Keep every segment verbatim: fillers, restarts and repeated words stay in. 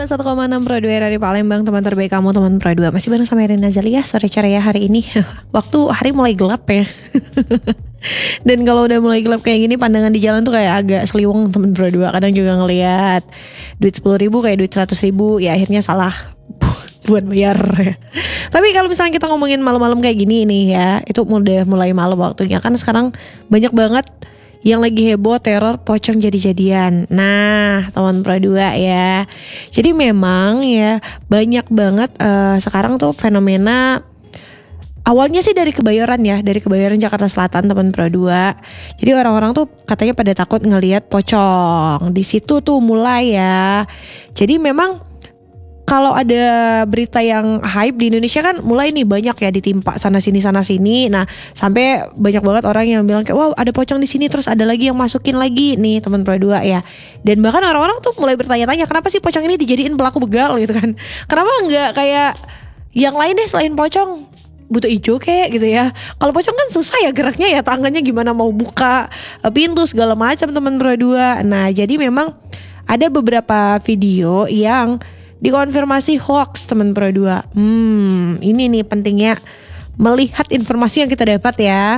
sembilan puluh satu koma enam Pro dua dari Palembang, teman terbaik kamu, teman Pro dua. Masih bareng sama Irina Zalia, sore ceria hari ini. Waktu hari mulai gelap ya. Dan kalau udah mulai gelap kayak gini, pandangan di jalan tuh kayak agak seliweng, teman Pro dua. Kadang juga ngelihat duit sepuluh ribu kayak duit seratus ribu, ya akhirnya salah buat bayar. Tapi kalau misalnya kita ngomongin malam-malam kayak gini nih ya, itu udah mulai malam waktunya. Kan sekarang banyak banget yang lagi heboh teror pocong jadi-jadian. Nah, teman Pro dua ya. Jadi memang ya banyak banget uh, sekarang tuh fenomena. Awalnya sih dari Kebayoran ya, dari Kebayoran Jakarta Selatan, teman Pro dua. Jadi orang-orang tuh katanya pada takut ngelihat pocong. Di situ tuh mulai ya. Jadi memang kalau ada berita yang hype di Indonesia kan mulai nih banyak ya ditimpa sana sini sana sini. Nah, sampai banyak banget orang yang bilang kayak wow ada pocong di sini, terus ada lagi yang masukin lagi nih teman Pro dua ya. Dan bahkan orang-orang tuh mulai bertanya-tanya kenapa sih pocong ini dijadiin pelaku begal gitu kan. Kenapa enggak kayak yang lain deh selain pocong? Butuh hijau kayak gitu ya. Kalau pocong kan susah ya geraknya ya, tangannya gimana mau buka pintu segala macam teman Pro dua. Nah, jadi memang ada beberapa video yang dikonfirmasi hoax teman Pro dua. Hmm, ini nih pentingnya melihat informasi yang kita dapat ya.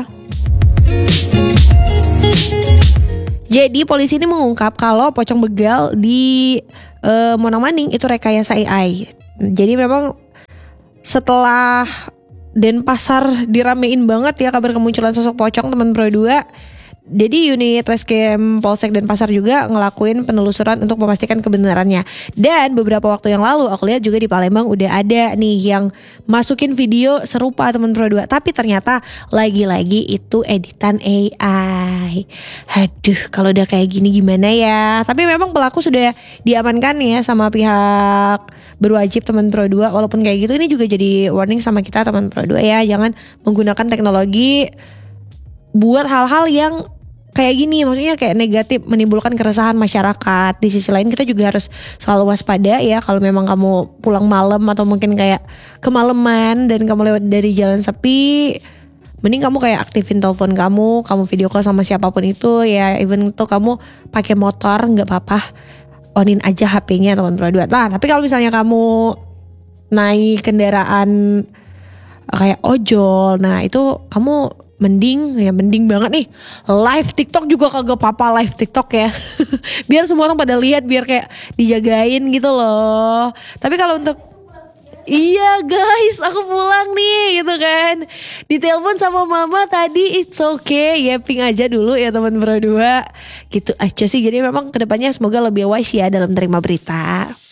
Jadi polisi ini mengungkap kalau pocong begal di uh, Monang Maning itu rekayasa A I. Jadi memang setelah Denpasar diramein banget ya kabar kemunculan sosok pocong teman Pro dua. Jadi unit Reskrim Polsek Denpasar juga ngelakuin penelusuran untuk memastikan kebenarannya. Dan beberapa waktu yang lalu aku lihat juga di Palembang udah ada nih yang masukin video serupa teman Pro dua. Tapi ternyata lagi-lagi itu editan A I. Aduh, kalau udah kayak gini gimana ya. Tapi memang pelaku sudah diamankan ya sama pihak berwajib teman Pro dua. Walaupun kayak gitu ini juga jadi warning sama kita teman Pro dua ya. Jangan menggunakan teknologi buat hal-hal yang kayak gini, maksudnya kayak negatif, menimbulkan keresahan masyarakat. Di sisi lain kita juga harus selalu waspada ya. Kalau memang kamu pulang malam atau mungkin kayak kemalaman dan kamu lewat dari jalan sepi, mending kamu kayak aktifin telepon kamu, kamu video call sama siapapun itu ya. Even tuh kamu pakai motor nggak apa-apa, onin aja H P-nya teman Pro dua. Nah, tapi kalau misalnya kamu naik kendaraan kayak ojol, nah itu kamu mending ya mending banget nih live TikTok juga kagak apa-apa, live TikTok ya. Biar semua orang pada lihat, biar kayak dijagain gitu loh. Tapi kalau untuk iya guys, aku pulang nih gitu kan, ditelepon sama mama tadi, it's okay, ya ping aja dulu ya teman Pro dua. Gitu aja sih. Jadi memang kedepannya semoga lebih wise ya dalam terima berita.